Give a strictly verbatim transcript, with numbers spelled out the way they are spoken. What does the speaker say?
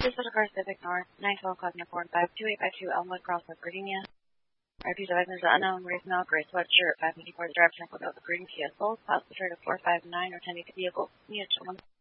This is Car Civic North, nine twelve Cosmo Ford, five two eight five two Elmwood Crossroads, Virginia. Our piece of evidence is unknown, race male, gray sweatshirt, five fifty-four, the driver sample of the green Kia Soul, possible trade of four five nine or ten vehicle, need a gentleman.